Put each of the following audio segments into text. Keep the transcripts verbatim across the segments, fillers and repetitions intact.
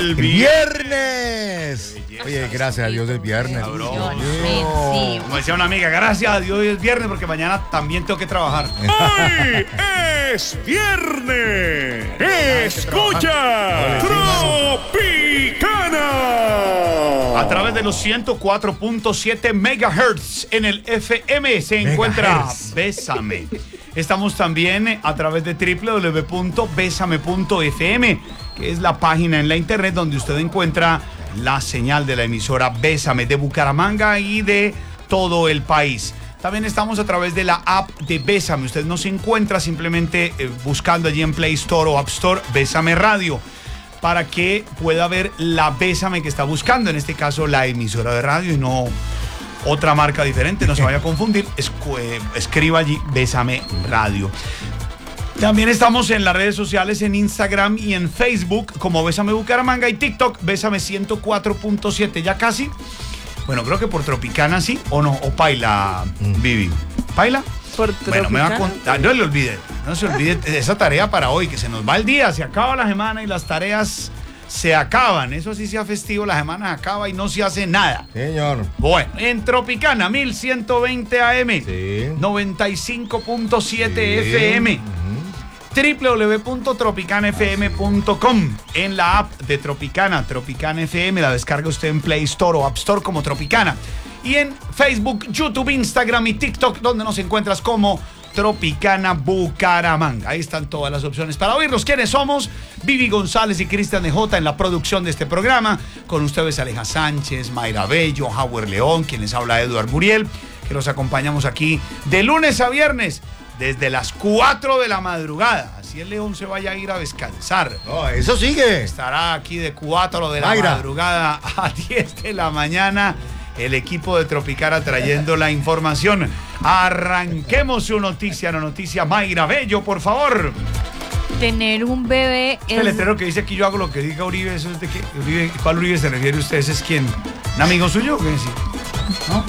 el viernes. Oye, gracias a Dios el viernes. Sí. Como decía una amiga, gracias a Dios hoy es viernes porque mañana también tengo que trabajar. ¡Hoy es viernes! ¡Escucha! Tropicana. A través de los ciento cuatro punto siete megahertz en el F M se encuentra Megahertz. Bésame. Estamos también a través de doble u doble u doble u punto besame punto f m, que es la página en la internet donde usted encuentra la señal de la emisora Bésame de Bucaramanga y de todo el país. También estamos a través de la app de Bésame. Usted nos encuentra simplemente eh, buscando allí en Play Store o App Store Bésame Radio, para que pueda ver la Bésame que está buscando, en este caso la emisora de radio y no otra marca diferente, no se vaya a confundir. Escu- eh, escriba allí Bésame Radio. También estamos en las redes sociales, en Instagram y en Facebook como Bésame Bucaramanga, y TikTok Bésame ciento cuatro punto siete, ya casi. Bueno, creo que por Tropicana sí, o no, o Paila, Vivi. ¿Paila? Por Bueno, me va a Tropicana. contar, no le olvide, no se olvide de esa tarea para hoy, que se nos va el día, se acaba la semana y las tareas se acaban. Eso sí sea festivo, la semana acaba y no se hace nada. Señor. Bueno, en Tropicana, mil ciento veinte A M, Sí. noventa y cinco punto siete Sí. F M, Ujú. doble u doble u doble u punto tropicana f m punto com, en la app de Tropicana, Tropicana F M, la descarga usted en Play Store o App Store como Tropicana, y en Facebook, YouTube, Instagram y TikTok, donde nos encuentras como Tropicana Bucaramanga. Ahí están todas las opciones para oírnos. ¿Quiénes somos? Vivi González y Cristian de J en la producción de este programa. Con ustedes Aleja Sánchez, Mayra Bello, Howard León, quien les habla Eduard Muriel, que los acompañamos aquí de lunes a viernes desde las cuatro de la madrugada. Así el León se vaya a ir a descansar. No, eso sigue. Estará aquí de cuatro de la Mayra. madrugada a diez de la mañana el equipo de Tropicana trayendo la información. Arranquemos su noticia, la noticia Mayra Bello, por favor. Tener un bebé El es... letrero que dice aquí yo hago lo que diga Uribe, ¿eso es de qué? Uribe, ¿cuál Uribe se refiere usted? ¿Ese es quién? ¿Un amigo suyo? ¿Qué es? ¿No?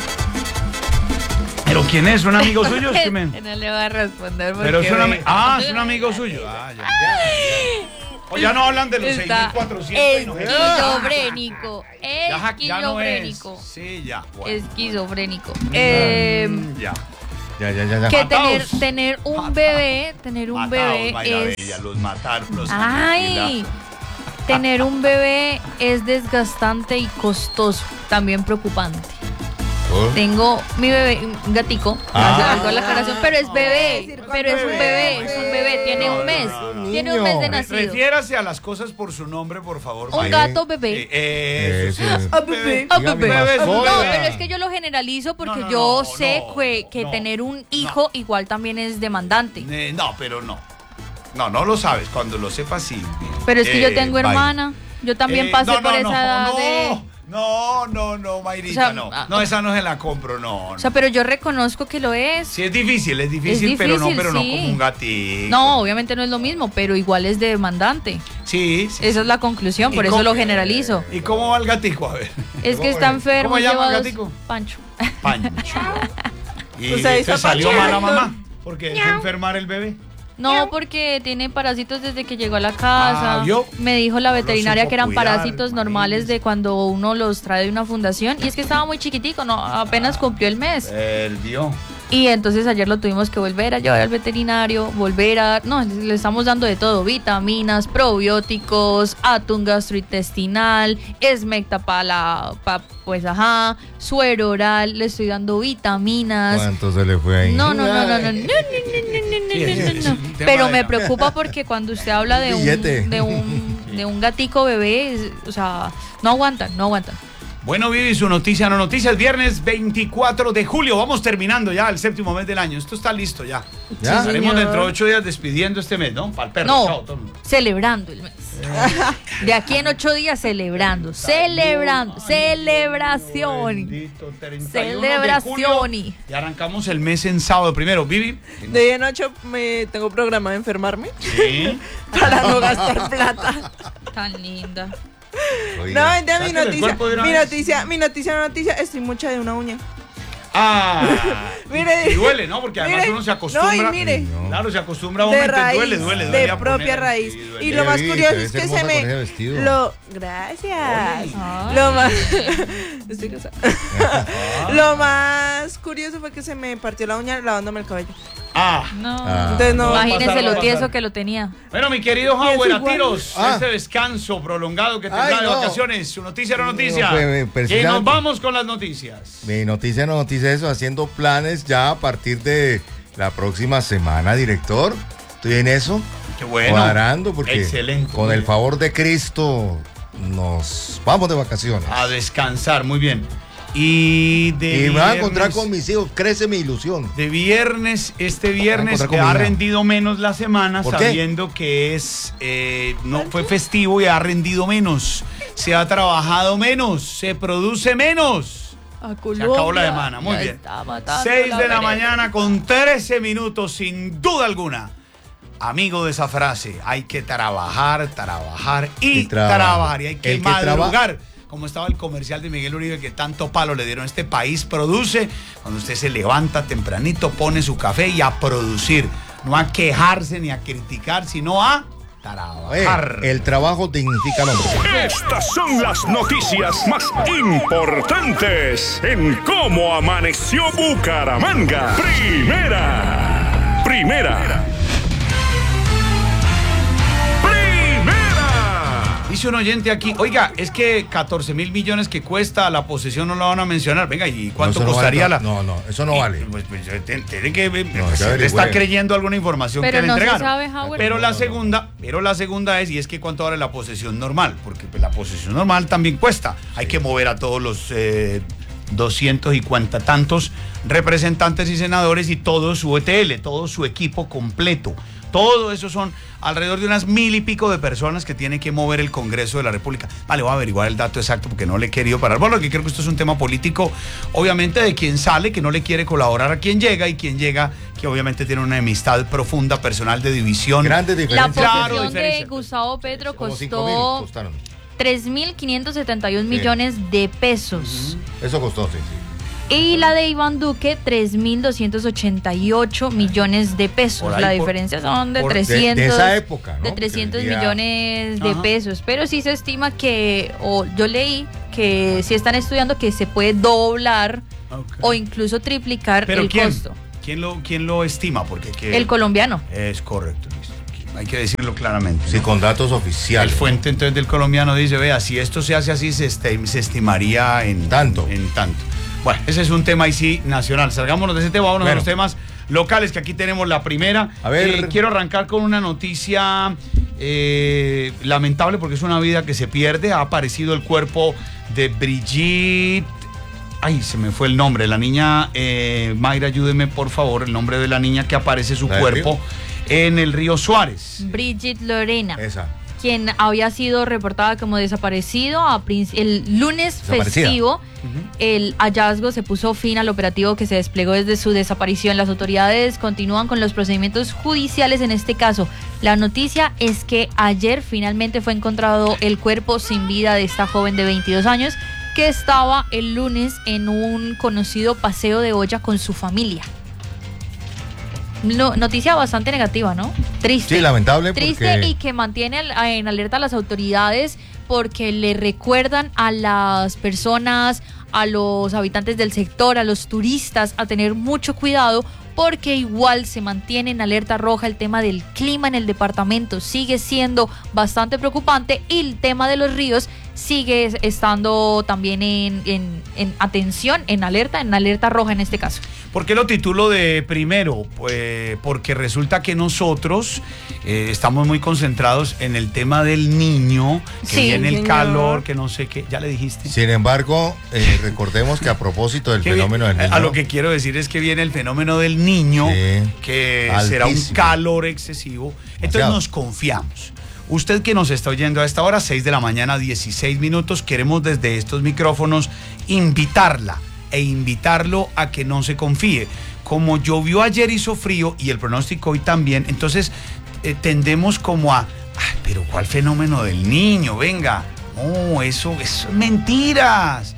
¿Pero quién es? ¿Un amigo suyo? Es que me- No le va a responder porque... Pero es un, ami- ve- ah, es un amigo suyo. Ah, ya, ya, ya. O ya no hablan de los seis Está mil cuatrocientos. y no- esquizofrénico. Ya, ya no es. Esquizofrénico. Sí, ya. Bueno. Esquizofrénico. Eh, Mm, ya. Ya, ya, ya, ya. que Mataos. tener, tener un bebé, tener un Mataos, bebé Mayra es... Bella, los mataron. Los Ay, tener un bebé es desgastante y costoso, también preocupante. Oh. Tengo mi bebé, un gatico, Ah. gracias a la aclaración, pero es bebé, pero es un bebé, es un bebé, tiene un mes, tiene un mes de Niño. nacido. Refiérase a las cosas por su nombre, por favor. Un Mayra. gato bebé. Eh, eso, Eso. sí. Ah, bebé. Ah, bebé. bebé. No, Mascota. pero es que yo lo generalizo porque No, no, yo no, sé no, que, que no, tener un hijo igual también es demandante. Eh, no, pero no. No, no lo sabes. Cuando lo sepas, sí. Pero es que yo Eh, tengo Mayra. hermana, yo también Eh, pasé no, no, por no, esa edad no, de... No, no, no, Mayrita, O sea, no. ah, No, esa no se la compro, no. O sea, pero yo reconozco que lo es. Sí, es difícil, es difícil, Es pero no, difícil, pero no sí. como un gatito. No, obviamente no es lo mismo, pero igual es demandante. Sí, sí. Esa es la conclusión, ¿Y por eso cómo- lo generalizo. ¿Y cómo va el gatico? A ver. Es que está enfermo. ¿Cómo y llama lleva el dos- gatico? Pancho. Pancho. ¿Y O sea, se está salió Pancho. mala mamá? Porque dejó enfermar el bebé. No, porque tiene parásitos desde que llegó a la casa. Ah, ¿vio? Me dijo la veterinaria supo que eran cuidar, parásitos normales de cuando uno los trae de una fundación. Y es que estaba muy chiquitico, no, apenas cumplió el mes. Perdió. Y entonces ayer lo tuvimos que volver a llevar al veterinario, volver a... No, le estamos dando de todo, vitaminas, probióticos, atún gastrointestinal, esmecta para la... pa- pues ajá, suero oral, le estoy dando vitaminas. ¿Cuánto se le fue ahí? No, no, no, no, no, no, no, no, no, no, Sí, es- no, es no. un tema Pero de- me preocupa porque cuando usted habla de un, Billete. de un, de un gatico bebé, es- o sea, no aguantan, no aguantan. Bueno, Vivi, su noticia, no noticias, viernes veinticuatro de julio. Vamos terminando ya el séptimo mes del año. Esto está listo ya. ¿Ya? Estaremos señor. dentro de ocho días despidiendo este mes, ¿no? Para el perro. No, Chao, todo el mundo. celebrando el mes. De aquí en ocho días celebrando, celebrando, celebración. Bendito, treinta y uno de Celebración. julio. Y arrancamos el mes en sábado primero. Vivi. De día en ocho me tengo programado de enfermarme Sí. para no gastar plata. Tan linda. Oiga. No, vente a mi Sáquele el noticia. cuerpo de una Mi vez. noticia, mi noticia, no noticia, estoy mucha de una uña. Ah, Mire, y duele, ¿no? Porque además mire, uno se acostumbra. no, y mire, no. Claro, se acostumbra a un de momento y raíz, duele, duele, duele. de a propia poner- raíz. sí, duele. Y lo más Sí, curioso te es ves que se hermosa con ese me... vestido. Lo, gracias. Ay. Lo más... Estoy casada. Lo más curioso fue que se me partió la uña lavándome el cabello. Ah, No. Ah. Entonces no... va a Imagínense pasar, va a lo tieso pasar. que lo tenía. bueno, mi querido Y es Howard, a igual. tiros, Ah. este descanso prolongado que te Ay, trae de no. vacaciones. Su noticia era noticia. No, pues, eh, y precisamente. nos vamos con las noticias. Mi noticia no noticia eso, haciendo planes ya a partir de la próxima semana, director. Estoy en eso, Qué bueno. cuadrando, porque Excelente. con Muy el bien. favor de Cristo nos vamos de vacaciones. A descansar, muy bien. Y de Y me voy a viernes- encontrar con mis hijos, crece mi ilusión. De viernes, este viernes encontrar que con ha mi hija. rendido menos la semana, ¿Por qué? sabiendo que es eh, no fue festivo y ha rendido menos. Se ha trabajado menos, se produce menos. A Se Colombia, acabó la semana, muy ya bien. está matando seis de la vereda. mañana con trece minutos, sin duda alguna. Amigo de esa frase, hay que trabajar, trabajar y, Y trabajar. trabajar. Y hay que El que traba- madrugar. Como estaba el comercial de Miguel Uribe que tanto palo le dieron. Este país produce cuando usted se levanta tempranito, pone su café y a producir. No a quejarse ni a criticar, sino a Oye, trabajar. el trabajo dignifica al hombre. Estas son las noticias más importantes en cómo amaneció Bucaramanga. Primera. Primera. Primera. Dice un oyente aquí, oiga, es que catorce mil millones que cuesta la posesión no lo van a mencionar. Venga, ¿y cuánto No, eso no costaría vale, la...? no, no, eso no Y, vale. Pues, pues, te- tiene que pues, ya le averigüé. está creyendo alguna información Pero que le no se entregaron. sabe, Howard. Pero No, la no, no. segunda, pero la segunda es y es que cuánto vale la posesión normal, porque pues, la posesión normal también cuesta. Hay que mover a todos los eh, doscientos y cuanta tantos representantes y senadores y todo su E T L, todo su equipo completo. Todo eso son alrededor de unas mil y pico de personas que tiene que mover el Congreso de la República. Vale, voy a averiguar el dato exacto porque no le he querido parar. Bueno, que creo que esto es un tema político, obviamente, de quien sale, que no le quiere colaborar a quien llega, y quien llega, que obviamente tiene una enemistad profunda, personal, de división. Grandes La diferencias. Claro, posición de diferencia. Gustavo Petro Como cinco mil costó costaron. tres mil quinientos setenta y uno millones de pesos. Eso costó, sí, sí. Y la de Iván Duque, tres mil doscientos ochenta y ocho millones de pesos. Por ahí, La por- diferencia son de por- de- de trescientos, de esa época, ¿no? de Porque trescientos hoy día- millones de Ajá. pesos. Pero sí se estima que, o yo leí que sí están estudiando que se puede doblar Ok. o incluso triplicar ¿Pero el quién? costo. ¿Quién lo, quién lo estima? Porque que- El colombiano. es correcto, listo. Hay que decirlo claramente. Sí, ¿no? con datos El oficiales. fuente entonces del colombiano dice, vea, si esto se hace así, se, este- se estimaría en Tanto. En, tanto. Bueno, ese es un tema ahí sí nacional. Salgámonos de ese tema, vámonos a Bueno. los temas locales, que aquí tenemos la primera. A ver. Eh, quiero arrancar con una noticia eh, lamentable porque es una vida que se pierde. Ha aparecido el cuerpo de Brigitte. Ay, se me fue el nombre. La niña, eh, Mayra, ayúdeme por favor, el nombre de la niña que aparece su ¿La del cuerpo en el río Suárez. Brigitte Lorena, Esa. quien había sido reportada como desaparecido a prin- el lunes Desaparecida. festivo. El hallazgo se puso fin al operativo que se desplegó desde su desaparición. Las autoridades continúan con los procedimientos judiciales en este caso. La noticia es que ayer finalmente fue encontrado el cuerpo sin vida de esta joven de veintidós años que estaba el lunes en un conocido paseo de olla con su familia. No, noticia bastante negativa, ¿no? Triste. Sí, lamentable Triste porque... y que mantiene al- a- en alerta a las autoridades porque le recuerdan a las personas, a los habitantes del sector, a los turistas, a tener mucho cuidado porque igual se mantiene en alerta roja el tema del clima en el departamento. Sigue siendo bastante preocupante y el tema de los ríos sigue estando también en, en, en atención, en alerta, en alerta roja en este caso. ¿Por qué lo titulo de primero? Pues porque resulta que nosotros eh, estamos muy concentrados en el tema del niño, que Sí, viene el señor. calor, que no sé qué. ¿Ya le dijiste? Sin embargo, eh, recordemos que a propósito del Que fenómeno del viene- niño... A lo que quiero decir es que viene el fenómeno del niño, Sí, que será un altísimo. calor excesivo. Entonces Demasiado. nos confiamos. Usted que nos está oyendo a esta hora, seis de la mañana, dieciséis minutos, queremos desde estos micrófonos invitarla e invitarlo a que no se confíe. Como llovió ayer, hizo frío y el pronóstico hoy también, entonces eh, tendemos como a, "Ay, pero ¿cuál fenómeno del niño? Venga, no, eso, eso es mentiras.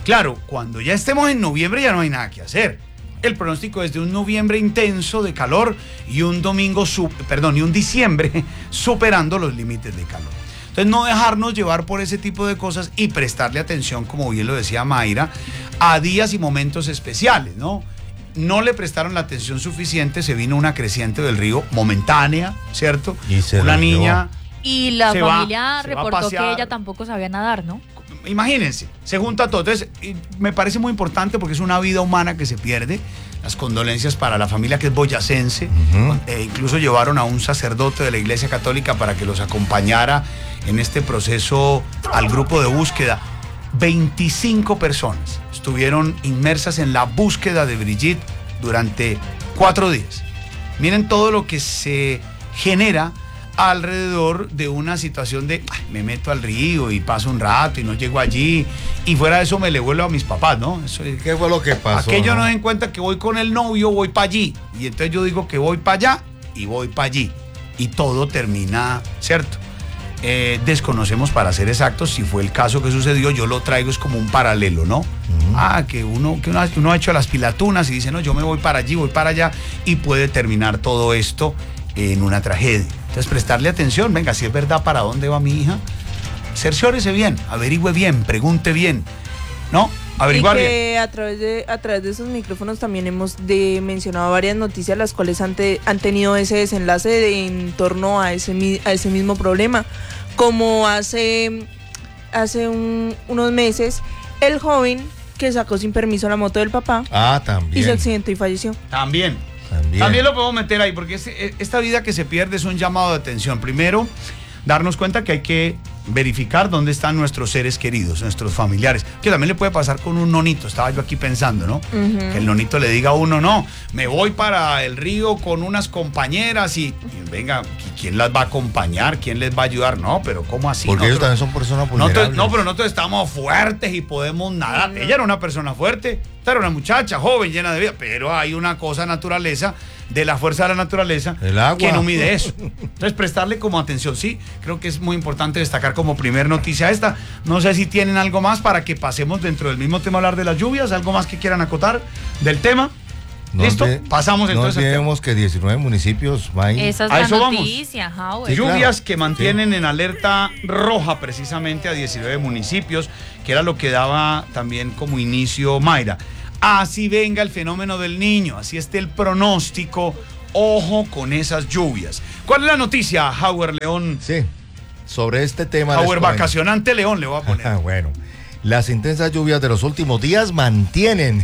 Claro, cuando ya estemos en noviembre ya no hay nada que hacer. El pronóstico es de un noviembre intenso de calor y un domingo, su, perdón, y un diciembre superando los límites de calor. Entonces, no dejarnos llevar por ese tipo de cosas y prestarle atención, como bien lo decía Mayra, a días y momentos especiales, ¿no? No le prestaron la atención suficiente, se vino una creciente del río momentánea, ¿cierto? Y se una la niña... Y la se familia va- se va a reportó que pasear. ella tampoco sabía nadar, ¿no? Imagínense, se junta todo. Entonces, y me parece muy importante porque es una vida humana que se pierde. Las condolencias para la familia que es boyacense. Ujú. Eh, incluso llevaron a un sacerdote de la Iglesia Católica para que los acompañara en este proceso al grupo de búsqueda. veinticinco personas estuvieron inmersas en la búsqueda de Brigitte durante cuatro días. Miren todo lo que se genera alrededor de una situación de "Ay, me meto al río y paso un rato y no llego allí y fuera de eso me le vuelvo a mis papás", ¿no? Eso es, ¿Qué fue lo que pasó? aquello no no? den cuenta que voy con el novio, voy para allí. Y entonces yo digo que voy para allá y voy para allí. Y todo termina, ¿cierto? Eh, desconocemos, para ser exactos, si fue el caso que sucedió. Yo lo traigo es como un paralelo, ¿no? Ah, que uno, que uno, que uno ha hecho las pilatunas y dice, no, yo me voy para allí, voy para allá, y puede terminar todo esto en una tragedia. Entonces, prestarle atención, venga, si es verdad, ¿para dónde va mi hija? Cerciórese bien, averigüe bien, pregunte bien, ¿no? Averiguar y bien. que a través de a través de esos micrófonos también hemos de, mencionado varias noticias las cuales han, te- han tenido ese desenlace de- en torno a ese mi- a ese mismo problema, como hace hace un- unos meses el joven que sacó sin permiso la moto del papá Ah, y también. se accidentó y falleció. También. También. También lo podemos meter ahí, porque este- esta vida que se pierde es un llamado de atención. Primero, darnos cuenta que hay que verificar dónde están nuestros seres queridos, nuestros familiares. Que también le puede pasar con un nonito, estaba yo aquí pensando, ¿no? Ujú. Que el nonito le diga a uno, no, me voy para el río con unas compañeras y, y venga, ¿quién las va a acompañar? ¿Quién les va a ayudar? No, pero ¿cómo así? Porque ellos Nosotros- también son personas nosotros- vulnerables. no, pero nosotros estamos fuertes y podemos nadar. Ella era una persona fuerte, esta era una muchacha joven, llena de vida, pero hay una cosa naturaleza, de la fuerza de la naturaleza, El agua. que no mide eso. Entonces, prestarle como atención, sí, creo que es muy importante destacar como primer noticia esta. No sé si tienen algo más para que pasemos dentro del mismo tema a hablar de las lluvias, algo más que quieran acotar del tema. No ¿Listo? olvide- Pasamos entonces No al tema. olvidemos que diecinueve municipios, May. Esa es A la eso vamos. noticia, Howard. Sí, claro. Lluvias que mantienen en alerta roja precisamente a diecinueve municipios, que era lo que daba también como inicio Mayra. Así venga el fenómeno del niño, así esté el pronóstico, ojo con esas lluvias. ¿Cuál es la noticia, Howard León? Sí. Sobre este tema. les Howard comento. Vacacionante León le voy a poner. Ah, bueno, las intensas lluvias de los últimos días mantienen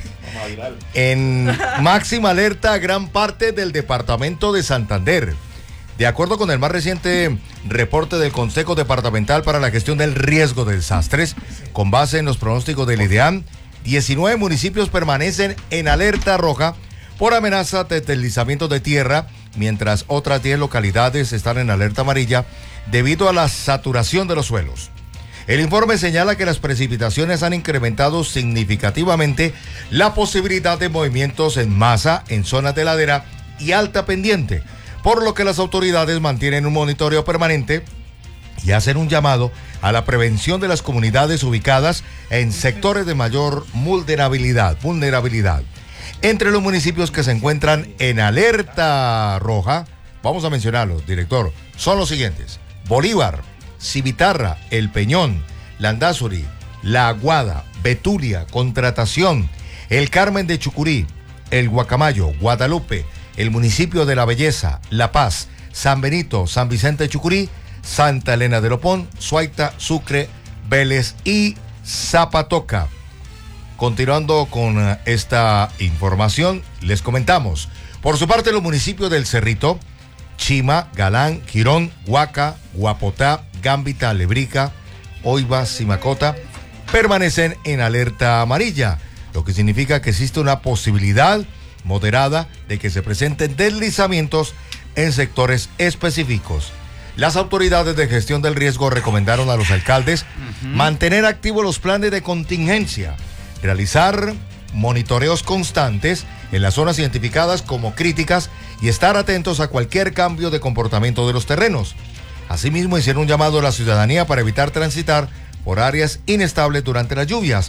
en máxima alerta gran parte del departamento de Santander. De acuerdo con el más reciente reporte del Consejo Departamental para la Gestión del Riesgo de Desastres, con base en los pronósticos del IDEAM, diecinueve municipios permanecen en alerta roja por amenaza de deslizamientos de tierra, mientras otras diez localidades están en alerta amarilla debido a la saturación de los suelos. El informe señala que las precipitaciones han incrementado significativamente la posibilidad de movimientos en masa en zonas de ladera y alta pendiente, por lo que las autoridades mantienen un monitoreo permanente y hacen un llamado a la prevención de las comunidades ubicadas en sectores de mayor vulnerabilidad. vulnerabilidad. Entre los municipios que se encuentran en alerta roja, vamos a mencionarlos, director, son los siguientes: Bolívar, Civitarra, El Peñón, Landázuri, La Aguada, Betulia, Contratación, El Carmen de Chucurí, El Guacamayo, Guadalupe, el municipio de La Belleza, La Paz, San Benito, San Vicente de Chucurí, Santa Elena de Lopón, Suaita, Sucre, Vélez y Zapatoca. Continuando con uh, esta información, les comentamos, por su parte, los municipios del Cerrito, Chima, Galán, Girón, Huaca, Guapotá, Gambita, Lebrica, Oiva, Simacota, permanecen en alerta amarilla, lo que significa que existe una posibilidad moderada de que se presenten deslizamientos en sectores específicos. Las autoridades de gestión del riesgo recomendaron a los alcaldes mantener activos los planes de contingencia, realizar monitoreos constantes en las zonas identificadas como críticas y estar atentos a cualquier cambio de comportamiento de los terrenos. Asimismo, hicieron un llamado a la ciudadanía para evitar transitar por áreas inestables durante las lluvias.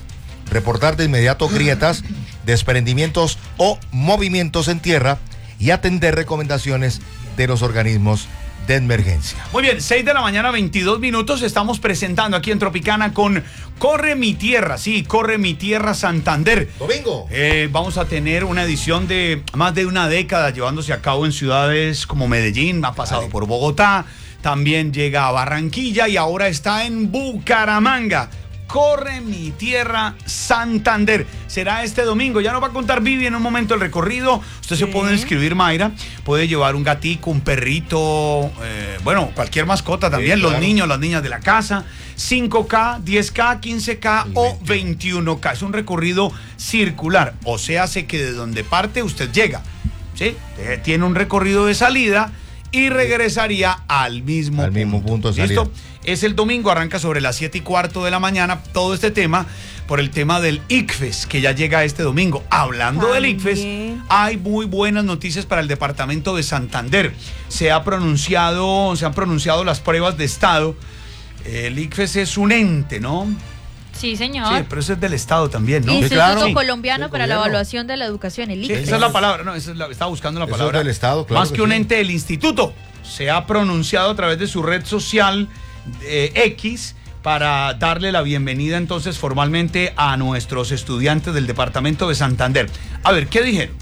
reportar de inmediato grietas, desprendimientos o movimientos en tierra y atender recomendaciones de los organismos de emergencia. Muy bien, seis de la mañana, veintidós minutos. Estamos presentando aquí en Tropicana con Corre Mi Tierra. Sí, Corre Mi Tierra Santander. Domingo. Eh, vamos a tener una edición de más de una década llevándose a cabo en ciudades como Medellín, ha pasado Vale. por Bogotá, también llega a Barranquilla y ahora está en Bucaramanga. Corre Mi Tierra Santander. Será este domingo. Ya nos va a contar Vivi en un momento el recorrido. Usted se puede inscribir, Mayra. Puede llevar un gatico, un perrito, eh, bueno, cualquier mascota también. Sí, claro. Los niños, las niñas de la casa. cinco K, diez K, quince K o veintiuno K. Es un recorrido circular. O sea, hace que de donde parte usted llega. ¿Sí? Tiene un recorrido de salida y regresaría al mismo al punto. mismo punto de salida. ¿Listo? Es el domingo, arranca sobre las siete y cuarto de la mañana todo este tema por el tema del ICFES, que ya llega este domingo. Hablando También. del ICFES, hay muy buenas noticias para el departamento de Santander. Se ha pronunciado, se han pronunciado las pruebas de estado. El ICFES es un ente, ¿no? Sí, señor. Sí, pero eso es del Estado también, ¿no? Instituto sí, claro. Colombiano sí, para la Evaluación de la Educación, el ICFES. Sí, esa es la palabra, no, esa es la, estaba buscando la palabra. Eso es del Estado, claro. Más que, que un sí. ente del instituto. Se ha pronunciado a través de su red social eh, X para darle la bienvenida entonces formalmente a nuestros estudiantes del departamento de Santander. A ver, ¿qué dijeron?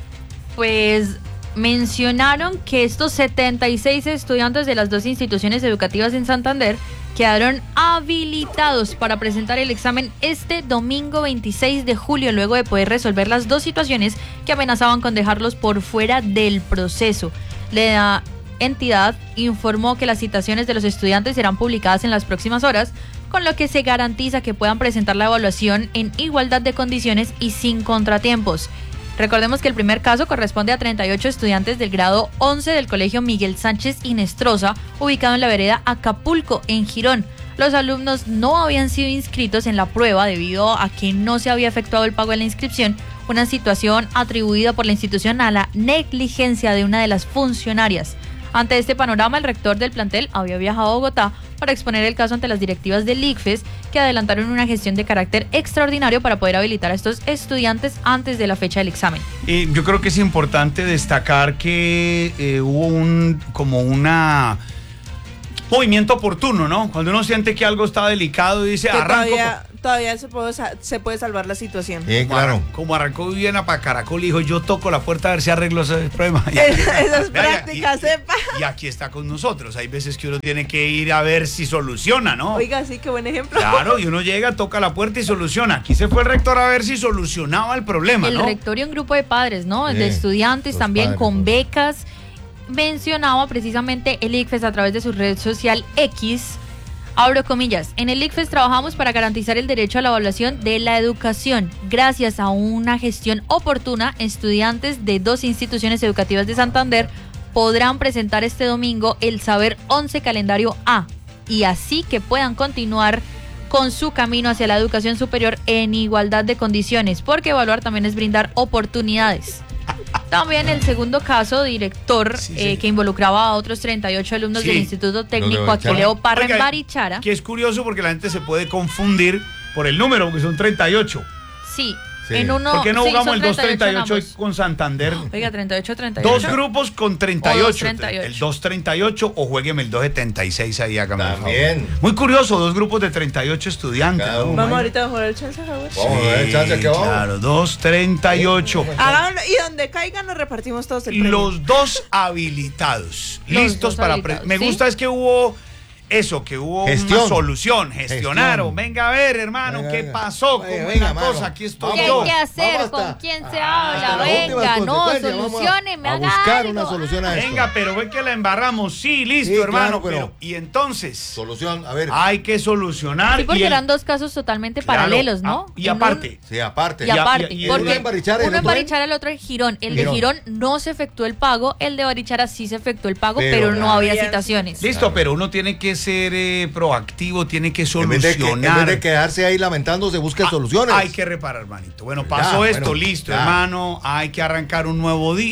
Pues mencionaron que estos setenta y seis estudiantes de las dos instituciones educativas en Santander quedaron habilitados para presentar el examen este domingo veintiséis de julio, luego de poder resolver las dos situaciones que amenazaban con dejarlos por fuera del proceso. La entidad informó que las citaciones de los estudiantes serán publicadas en las próximas horas, con lo que se garantiza que puedan presentar la evaluación en igualdad de condiciones y sin contratiempos. Recordemos que el primer caso corresponde a treinta y ocho estudiantes del grado once del Colegio Miguel Sánchez Inestrosa, ubicado en la vereda Acapulco, en Girón. Los alumnos no habían sido inscritos en la prueba debido a que no se había efectuado el pago de la inscripción, una situación atribuida por la institución a la negligencia de una de las funcionarias. Ante este panorama, el rector del plantel había viajado a Bogotá para exponer el caso ante las directivas del ICFES, que adelantaron una gestión de carácter extraordinario para poder habilitar a estos estudiantes antes de la fecha del examen. Y yo creo que es importante destacar que eh, hubo un como una movimiento oportuno, ¿no? Cuando uno siente que algo está delicado y dice, que arranco. Todavía, todavía se, puede, se puede salvar la situación. Sí, claro. Como, como arrancó Viviana para Caracol y dijo, yo toco la puerta a ver si arreglo ese problema. Esas prácticas, sepa. Y aquí está con nosotros. Hay veces que uno tiene que ir a ver si soluciona, ¿no? Oiga, sí, qué buen ejemplo. Claro, y uno llega, toca la puerta y soluciona. Aquí se fue el rector a ver si solucionaba el problema, el ¿no? El rector y un grupo de padres, ¿no? Sí, de estudiantes también padres, con ¿no? becas. Mencionaba precisamente el ICFES a través de su red social X, abro comillas, en el ICFES trabajamos para garantizar el derecho a la evaluación de la educación. Gracias a una gestión oportuna, estudiantes de dos instituciones educativas de Santander podrán presentar este domingo el Saber once Calendario A y así que puedan continuar con su camino hacia la educación superior en igualdad de condiciones, porque evaluar también es brindar oportunidades. También el segundo caso, director, sí, sí. Eh, que involucraba a otros treinta y ocho alumnos sí. del Instituto Técnico Aquileo Parra en Barichara. Que es curioso porque la gente se puede confundir por el número, porque son treinta y ocho. Sí. Sí. En uno, ¿por qué no sí, jugamos el dos treinta y ocho hoy con Santander? Oiga, treinta y ocho, treinta y ocho. Dos grupos con treinta y ocho. O dos treinta y ocho. El dos treinta y ocho o juegueme el dos setenta y seis ahí, hágame el favor. También. Muy curioso, dos grupos de treinta y ocho estudiantes. Cada uno. ¿no? Vamos ahorita a jugar el chance, Javier. Vamos a ver el chance que vamos. Claro, dos treinta y ocho. Hagámoslo, y donde caigan nos repartimos todos el premio. Los dos habilitados. Los listos dos para... habilitados, Me ¿sí? gusta es que hubo... Eso, que hubo Gestión. una solución, gestionaron. Gestión. Venga a ver, hermano, Venga, ¿qué venga. pasó? Venga, ¿Cómo venga, es la mano. cosa? Aquí estoy ¿Qué hay yo. que hacer? Vamos ¿Con hasta- quién se hasta habla? las Venga, últimas no, consecuencias. Vamos a- solucionen, me a haga buscar algo. una solución a esto. Venga, pero ve que la embarramos. Sí, listo, Sí, hermano. claro, pero- pero... Y entonces, Solución, a ver. hay que solucionar. Sí, porque y el- eran dos casos totalmente Claro, paralelos, ¿no? ah, y En un- aparte, Sí, aparte. Y aparte, y- y- porque uno en Barichara y el uno en otro en- Barichara, el otro en Girón. El Girón. de Girón no se efectuó el pago, el de Barichara sí se efectuó el pago, Pero pero, no la- había Había- citaciones. listo, Claro. pero uno tiene que ser eh, proactivo, tiene que En vez, de que, en solucionar. vez de quedarse ahí lamentándose, busque Ah, soluciones. Hay que reparar, hermanito. Bueno, Ya, pasó esto, bueno, listo, ya. hermano. Hay que arrancar un nuevo día.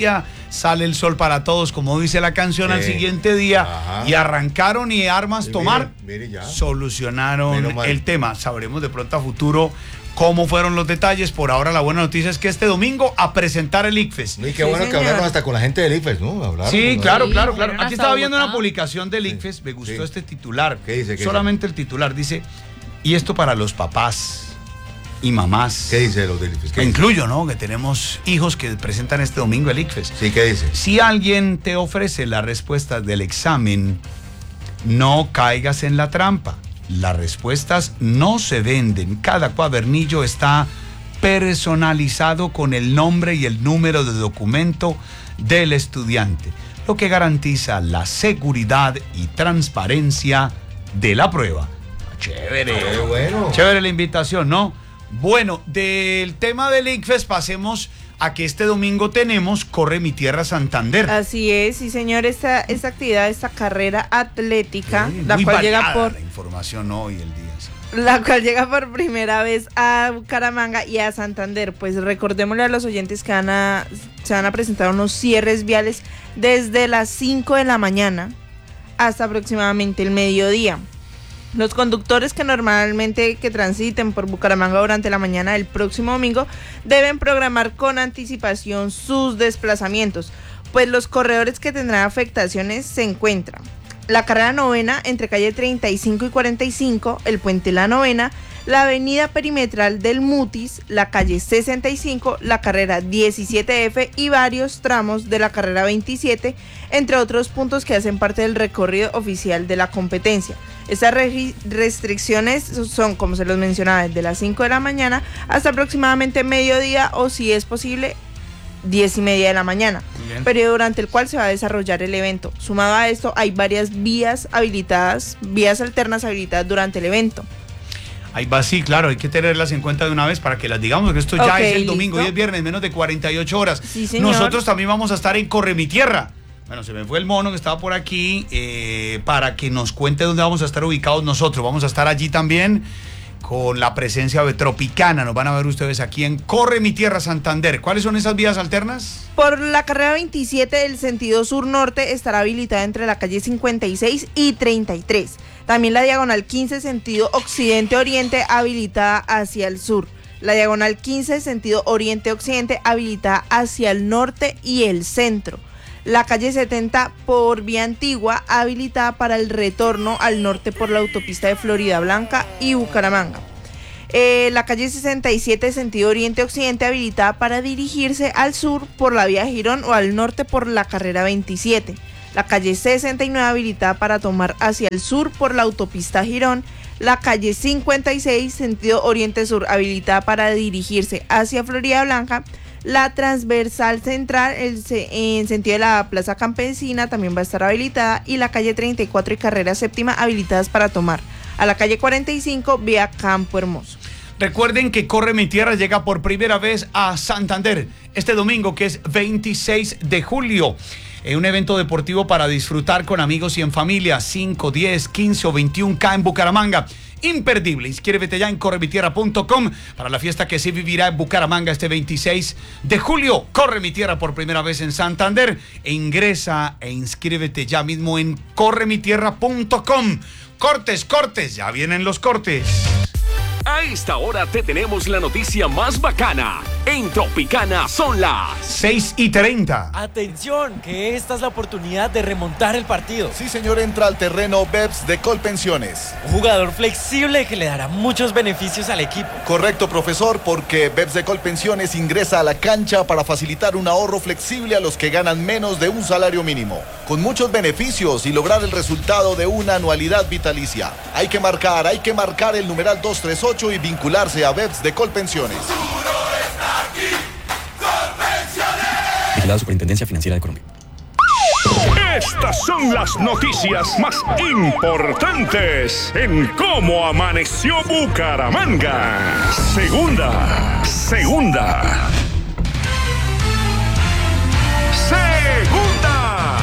sale el sol para todos, como dice la canción, sí. Al siguiente día. Ajá. Y arrancaron y armas sí, tomar, mire, mire ya. Solucionaron el tema. Sabremos de pronto a futuro cómo fueron los detalles. Por ahora la buena noticia es que este domingo a presentar el ICFES. Y qué sí, bueno señor. Que hablaron hasta con la gente del ICFES, ¿no? Hablaron sí, claro, sí, claro, claro. Aquí estaba viendo una publicación del ICFES, me gustó sí. este titular. ¿Qué dice? ¿Qué Solamente dice? El titular dice, y esto para los papás y mamás. ¿Qué dice los del ICFES? Que incluyo, ¿no? Que tenemos hijos que presentan este domingo el ICFES. Sí, ¿qué dice? Si alguien te ofrece las respuestas del examen, no caigas en la trampa. Las respuestas no se venden. Cada cuadernillo está personalizado con el nombre y el número de documento del estudiante, lo que garantiza la seguridad y transparencia de la prueba. Chévere. Qué bueno. Chévere la invitación, ¿no? Bueno, del tema del ICFES pasemos a que este domingo tenemos Corre Mi Tierra Santander. Así es, sí señor, esta, esta actividad, esta carrera atlética, sí, la cual llega por... la información hoy, el día. Sí. La cual llega por primera vez a Bucaramanga y a Santander. Pues recordémosle a los oyentes que van a, se van a presentar unos cierres viales desde las cinco de la mañana hasta aproximadamente el mediodía. Los conductores que normalmente que transiten por Bucaramanga durante la mañana del próximo domingo deben programar con anticipación sus desplazamientos, pues los corredores que tendrán afectaciones se encuentran la carrera novena entre calle treinta y cinco y cuarenta y cinco, el puente La Novena, la avenida perimetral del Mutis, la calle sesenta y cinco, la carrera diecisiete F y varios tramos de la carrera veintisiete, entre otros puntos que hacen parte del recorrido oficial de la competencia. Estas re- restricciones son, como se los mencionaba, desde las cinco de la mañana hasta aproximadamente mediodía o, si es posible, diez y media de la mañana, periodo durante el cual se va a desarrollar el evento. Sumado a esto, hay varias vías habilitadas, vías alternas habilitadas durante el evento. Ahí va, sí, claro, hay que tenerlas en cuenta de una vez para que las digamos, que esto ya okay, es el domingo, ¿listo? Y es viernes, menos de cuarenta y ocho horas. Sí, señor. Nosotros también vamos a estar en Corre Mi Tierra. Bueno, se me fue el mono que estaba por aquí, eh, para que nos cuente dónde vamos a estar ubicados nosotros. Vamos a estar allí también con la presencia de Tropicana. Nos van a ver ustedes aquí en Corre Mi Tierra Santander. ¿Cuáles son esas vías alternas? Por la carrera veintisiete, el sentido sur-norte estará habilitada entre la calle cincuenta y seis y treinta y tres. También la diagonal quince, sentido occidente-oriente, habilitada hacia el sur. La diagonal quince, sentido oriente-occidente, habilitada hacia el norte y el centro. La calle setenta por vía antigua, habilitada para el retorno al norte por la autopista de Florida Blanca y Bucaramanga. Eh, la calle sesenta y siete, sentido oriente-occidente, habilitada para dirigirse al sur por la vía Girón o al norte por la carrera veintisiete. La calle sesenta y nueve, habilitada para tomar hacia el sur por la autopista Girón. La calle cincuenta y seis, sentido oriente-sur, habilitada para dirigirse hacia Florida Blanca. La transversal central el, en sentido de la Plaza Campesina también va a estar habilitada, y la calle treinta y cuatro y carrera séptima habilitadas para tomar a la calle cuarenta y cinco vía Campo Hermoso. Recuerden que Corre Mi Tierra llega por primera vez a Santander este domingo, que es veintiséis de julio. En un evento deportivo para disfrutar con amigos y en familia, cinco, diez, quince o veintiuno K en Bucaramanga. Imperdible. Inscríbete ya en corre mi tierra punto com para la fiesta que se vivirá en Bucaramanga este veintiséis de julio. Corre Mi Tierra por primera vez en Santander. E ingresa e inscríbete ya mismo en corre mi tierra punto com. Cortes, cortes, ya vienen los cortes. A esta hora te tenemos la noticia más bacana. En Tropicana son las seis y treinta. Atención, que esta es la oportunidad de remontar el partido. Sí, señor, entra al terreno Beps de Colpensiones. Un jugador flexible que le dará muchos beneficios al equipo. Correcto, profesor, porque Beps de Colpensiones ingresa a la cancha para facilitar un ahorro flexible a los que ganan menos de un salario mínimo, con muchos beneficios y lograr el resultado de una anualidad vitalicia. Hay que marcar, hay que marcar el numeral dos tres ocho y vincularse a Beps de Colpensiones. Vigilada Superintendencia Financiera de Colombia. Estas son las noticias más importantes en Cómo Amaneció Bucaramanga. Segunda, segunda. Segunda.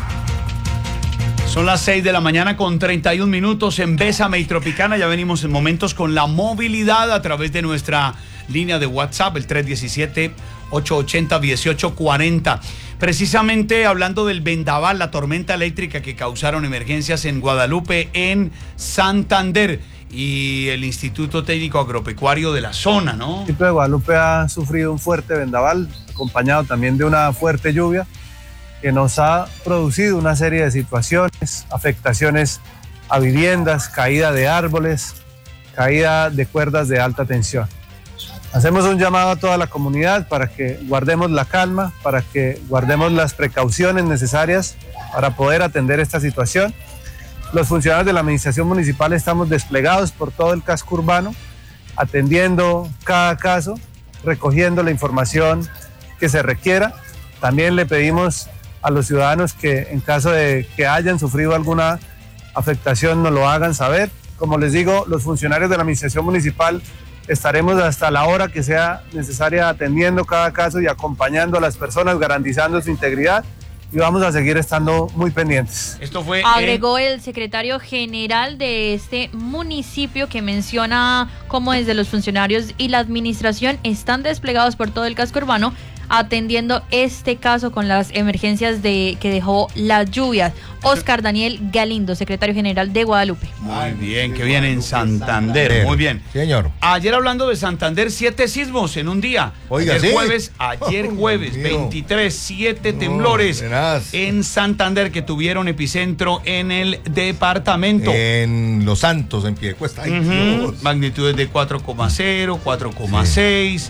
Son las seis de la mañana con treinta y un minutos en Bésame y Tropicana. Ya venimos en momentos con la movilidad a través de nuestra línea de WhatsApp, el tres uno siete, ocho ochenta, dieciocho cuarenta. Precisamente hablando del vendaval, la tormenta eléctrica que causaron emergencias en Guadalupe, en Santander, y el Instituto Técnico Agropecuario de la zona, ¿no? El municipio de Guadalupe ha sufrido un fuerte vendaval, acompañado también de una fuerte lluvia, que nos ha producido una serie de situaciones, afectaciones a viviendas, caída de árboles, caída de cuerdas de alta tensión. Hacemos un llamado a toda la comunidad para que guardemos la calma, para que guardemos las precauciones necesarias para poder atender esta situación. Los funcionarios de la administración municipal estamos desplegados por todo el casco urbano, atendiendo cada caso, recogiendo la información que se requiera. También le pedimos a los ciudadanos que en caso de que hayan sufrido alguna afectación nos lo hagan saber. Como les digo, los funcionarios de la administración municipal estaremos hasta la hora que sea necesaria atendiendo cada caso y acompañando a las personas, garantizando su integridad, y vamos a seguir estando muy pendientes. Esto fue Agregó el secretario general de este municipio, que menciona cómo desde los funcionarios y la administración están desplegados por todo el casco urbano atendiendo este caso con las emergencias de que dejó las lluvias. Oscar Daniel Galindo, secretario general de Guadalupe. Muy bien, que viene en Santander. Muy bien. Señor. Ayer hablando de Santander, siete sismos en un día. Oiga, ayer ¿sí? jueves, ayer jueves, Dios veintitrés, siete No, temblores tenaz. en Santander que tuvieron epicentro en el departamento. En Los Santos, en Piedecuesta. Ay, Ujú. Dios. Magnitudes de cuatro coma cero, cuatro coma seis.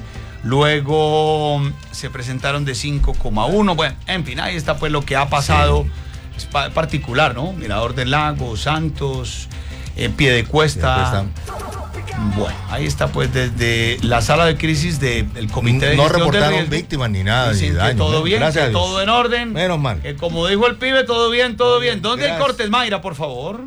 Luego se presentaron de cinco coma uno. Bueno, en fin, ahí está pues lo que ha pasado. Es pa- particular, ¿no? Mirador del Lago, Santos, eh, Piedecuesta. Bueno, ahí está pues desde la sala de crisis del comité de No gestión de reportaron riesgo. víctimas ni nada. Dicen ni que daños, todo ¿no? bien, Gracias que a Dios. todo en orden. Menos mal. Que como dijo el pibe, todo bien, todo bien. ¿Dónde hay Gracias. cortes, Mayra, por favor?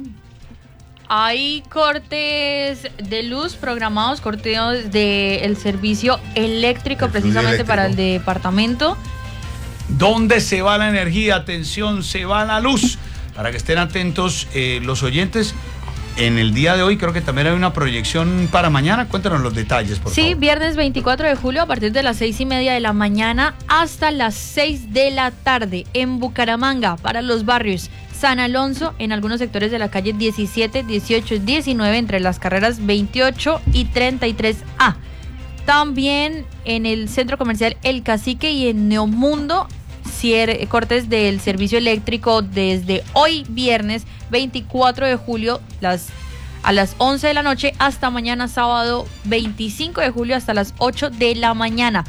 Hay cortes de luz programados, cortes del servicio eléctrico, El fluido precisamente eléctrico. para el departamento. ¿Dónde se va la energía? Atención, se va la luz. Para que estén atentos eh, los oyentes. En el día de hoy creo que también hay una proyección para mañana. Cuéntanos los detalles, por Sí, favor. viernes veinticuatro de julio a partir de las seis y media de la mañana hasta las seis de la tarde en Bucaramanga para los barrios San Alonso, en algunos sectores de la calle diecisiete, dieciocho, diecinueve, entre las carreras veintiocho y treinta y tres A. También en el centro comercial El Cacique y en Neomundo, cier- cortes del servicio eléctrico desde hoy viernes veinticuatro de julio las, a las once de la noche hasta mañana sábado veinticinco de julio hasta las ocho de la mañana.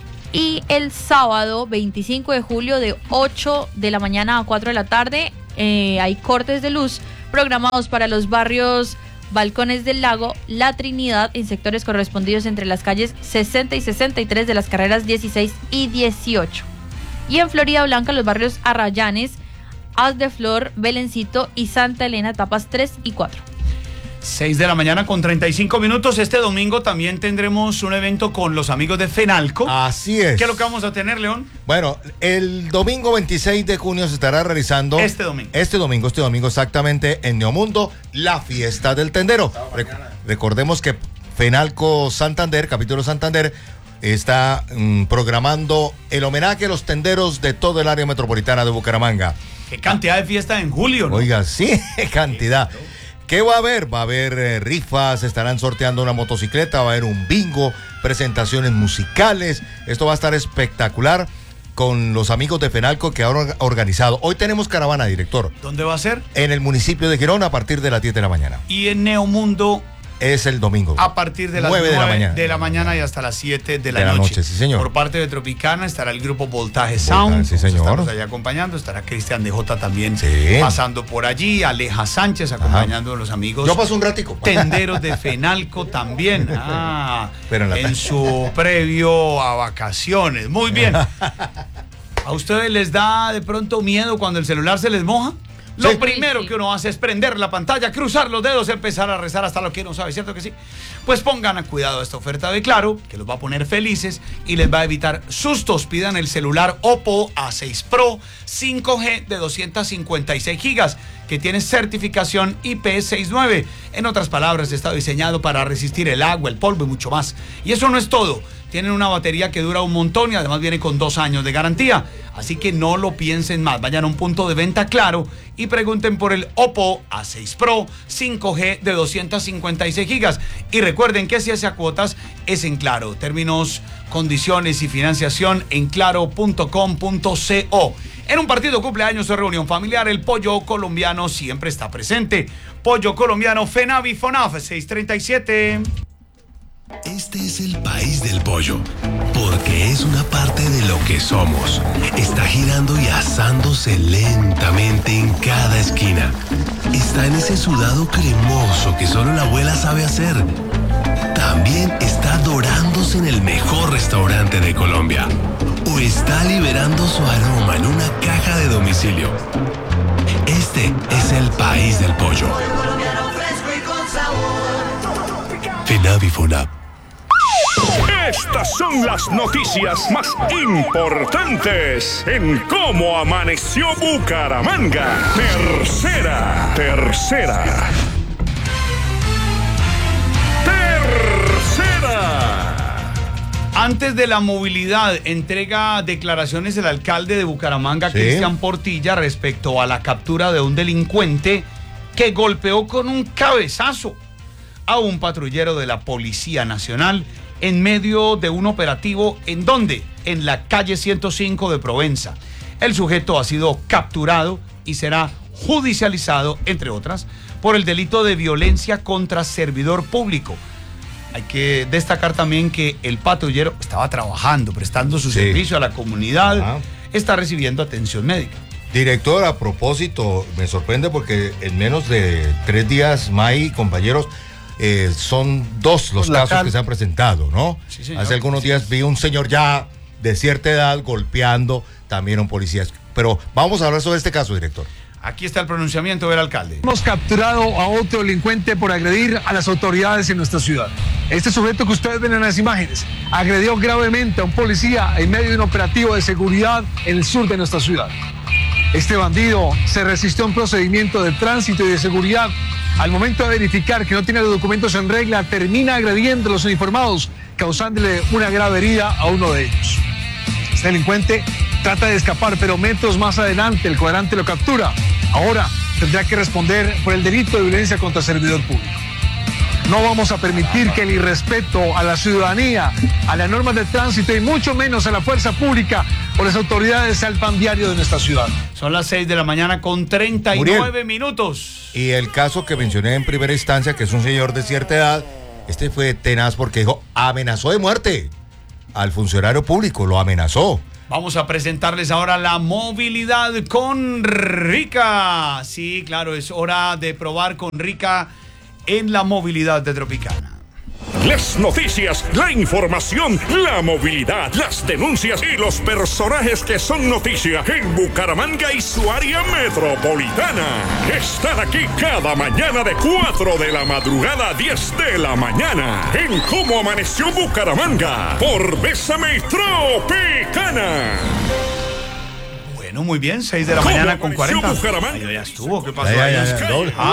Y el sábado veinticinco de julio de ocho de la mañana a cuatro de la tarde eh, hay cortes de luz programados para los barrios Balcones del Lago, La Trinidad, en sectores correspondidos entre las calles sesenta y sesenta y tres de las carreras dieciséis y dieciocho. Y en Florida Blanca, los barrios Arrayanes, Haz de Flor, Belencito y Santa Elena, etapas tres y cuatro. seis de la mañana con treinta y cinco minutos. Este domingo también tendremos un evento con los amigos de Fenalco. Así es. ¿Qué es lo que vamos a tener, León? Bueno, el domingo veintiséis de junio se estará realizando. Este domingo. Este domingo, este domingo exactamente, en Neomundo, la fiesta del tendero. Re- recordemos que Fenalco Santander, capítulo Santander, está mm, programando el homenaje a los tenderos de todo el área metropolitana de Bucaramanga. Qué cantidad de fiesta en julio, ¿no? Oiga, sí, cantidad. ¿Qué va a haber? Va a haber eh, rifas, estarán sorteando una motocicleta, va a haber un bingo, presentaciones musicales. Esto va a estar espectacular con los amigos de Fenalco que han or- organizado. Hoy tenemos caravana, director, ¿Dónde va a ser? en el municipio de Girón a partir de las diez de la mañana. Y en Neomundo Es el domingo. a partir de las nueve nueve de la mañana. de la mañana y hasta las siete de la, De la noche. noche, sí, señor. Por parte de Tropicana estará el grupo Voltaje Sound. sí, señor. Estamos allá acompañando. Estará Cristian de Jota también Sí. pasando por allí. Aleja Sánchez acompañando a los amigos. Yo paso un ratico. Tenderos de Fenalco también. Ah, Pero en la en tarde. su previo a vacaciones. Muy bien. ¿A ustedes les da de pronto miedo cuando el celular se les moja? Lo Sí. primero Sí, sí. que uno hace es prender la pantalla, cruzar los dedos, empezar a rezar hasta lo que uno sabe, ¿cierto que sí? Pues pongan a cuidado esta oferta de Claro, que los va a poner felices y les va a evitar sustos. Pidan el celular Oppo A seis Pro cinco G de doscientos cincuenta y seis gigas que tiene certificación I P sesenta y nueve. En otras palabras, está diseñado para resistir el agua, el polvo y mucho más. Y eso no es todo. Tienen una batería que dura un montón y además viene con dos años de garantía. Así que no lo piensen más. Vayan a un punto de venta Claro y pregunten por el Oppo A seis Pro cinco G de doscientos cincuenta y seis gigas. Y recuerden que si hace cuotas es en Claro. Términos, condiciones y financiación en claro punto com punto co. En un partido cumpleaños o reunión familiar, el pollo colombiano siempre está presente. Pollo colombiano Fenavi Fonaf seiscientos treinta y siete. Este es el país del pollo, porque es una parte de lo que somos. Está girando y asándose lentamente en cada esquina. Está en ese sudado cremoso que solo la abuela sabe hacer. También está dorándose en el mejor restaurante de Colombia. O está liberando su aroma en una caja de domicilio. Este es el país del pollo. Fenavi Fonaf. Estas son las noticias más importantes en Cómo Amaneció Bucaramanga. Tercera, tercera. Tercera. Antes de la movilidad, entrega declaraciones el alcalde de Bucaramanga, ¿sí?, Cristian Portilla, respecto a la captura de un delincuente que golpeó con un cabezazo a un patrullero de la Policía Nacional en medio de un operativo. ¿En dónde? En la calle ciento cinco de Provenza. El sujeto ha sido capturado y será judicializado, entre otras, por el delito de violencia contra servidor público. Hay que destacar también que el patrullero estaba trabajando, prestando su sí. servicio a la comunidad, ah. está recibiendo atención médica. Director, a propósito, me sorprende porque en menos de tres días, May, compañeros, Eh, son dos los la casos cal. que se han presentado, ¿no? Sí, señor. Hace algunos días vi un señor ya de cierta edad golpeando también a un policía. Pero vamos a hablar sobre este caso, director. Aquí está el pronunciamiento del alcalde. Hemos capturado a otro delincuente por agredir a las autoridades en nuestra ciudad. Este sujeto que ustedes ven en las imágenes agredió gravemente a un policía en medio de un operativo de seguridad en el sur de nuestra ciudad. Este bandido se resistió a un procedimiento de tránsito y de seguridad. Al momento de verificar que no tiene los documentos en regla, termina agrediendo a los uniformados, causándole una grave herida a uno de ellos. Este delincuente trata de escapar, pero metros más adelante el cuadrante lo captura. Ahora tendrá que responder por el delito de violencia contra servidor público. No vamos a permitir que el irrespeto a la ciudadanía, a las normas de tránsito y mucho menos a la fuerza pública o las autoridades sea el pan diario de nuestra ciudad. Son las seis de la mañana con treinta y nueve minutos. Y el caso que mencioné en primera instancia, que es un señor de cierta edad, este fue tenaz porque dijo, amenazó de muerte al funcionario público, lo amenazó. Vamos a presentarles ahora la movilidad con Rica. Sí, claro, es hora de probar con Rica en la movilidad de Tropicana. Las noticias, la información, la movilidad, las denuncias y los personajes que son noticia en Bucaramanga y su área metropolitana. Están aquí cada mañana de cuatro de la madrugada a diez de la mañana en Cómo Amaneció Bucaramanga por Bésame Tropicana. Bueno, muy bien, seis de la mañana con cuarenta. Bucaramanga? Ay, ya estuvo, ¿qué pasó? Ay, ahí? ay, ay, doble. Ah,